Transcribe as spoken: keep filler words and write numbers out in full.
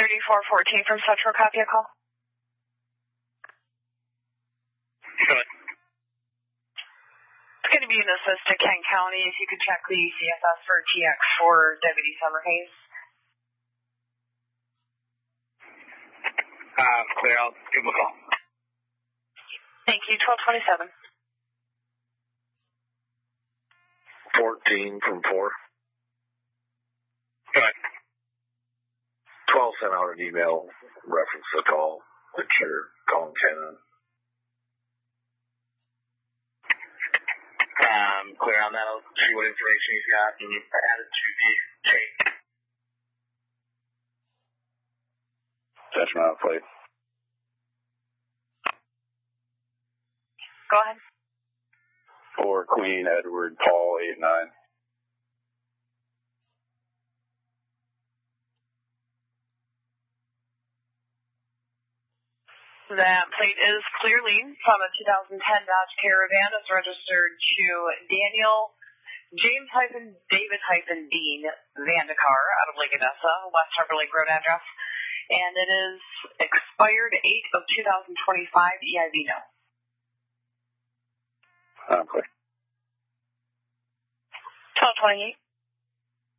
thirty-four fourteen from Central, copy a call. Good. It's going to be an assist to Kent County. If you could check the C S S for T X for Deputy Summerhays. Uh, clear. I'll give him a call. Thank you. twelve twenty-seven. fourteen from four. Good. twelve sent out an email reference the call that you're calling Canada. Um, clear on that. I'll see what information he's got and add it to the tape. Attachment on plate. Go ahead. For Queen Edward Paul eight nine. That plate is clearly from a two thousand ten Dodge Caravan. It's registered to Daniel James hyphen David hyphen Dean Vandekar out of Lake Odessa, West Harbor Lake Road address. And it is expired eight of two thousand twenty-five, E I V no. Okay. twelve twenty-eight.